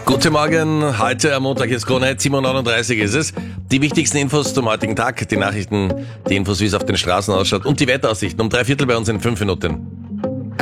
Guten Morgen, heute am Montag ist Krone, 7.39 Uhr ist es. Die wichtigsten Infos zum heutigen Tag, die Nachrichten, die Infos, wie es auf den Straßen ausschaut und die Wetteraussichten um 3/4 bei uns in 5 Minuten.